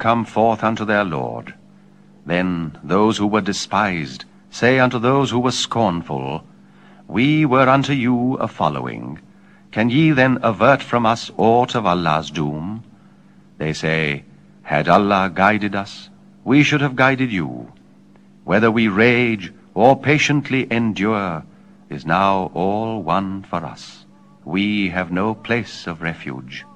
come forth unto their Lord. Then those who were despised say unto those who were scornful, We were unto you a following. Can ye then avert from us aught of Allah's doom? They say, Had Allah guided us, we should have guided you. Whether we rage or patiently endure is now all one for us. We have no place of refuge.